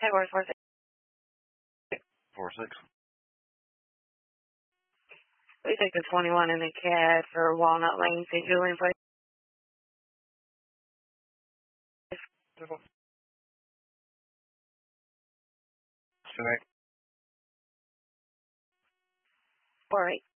Headquarters 46. 46. We take the 21 in the CAD for Walnut Lane, St. Julian Place. Correct. 48.